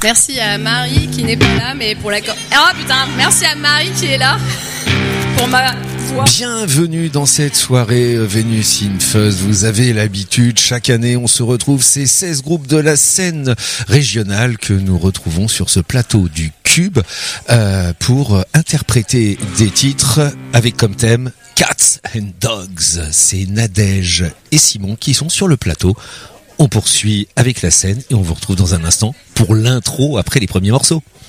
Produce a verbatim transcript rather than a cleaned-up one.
Merci à Marie qui n'est pas là, mais pour la... Oh putain, merci à Marie qui est là pour ma voix. Bienvenue dans cette soirée Vénus in Fuzz. Vous avez l'habitude, chaque année on se retrouve, ces seize groupes de la scène régionale que nous retrouvons sur ce plateau du Cube euh, pour interpréter des titres avec comme thème Cats and Dogs. C'est Nadège et Simon qui sont sur le plateau. On poursuit avec la scène et on vous retrouve dans un instant pour l'intro après les premiers morceaux.